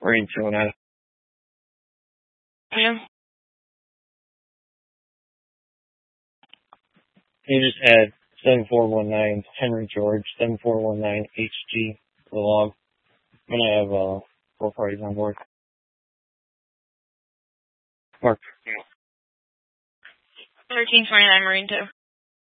Marine 209. Yeah. You just had 7419 Henry George, 7419 HG, the log. I'm going to have 4 parties on board. Mark. 1329 Marine 2.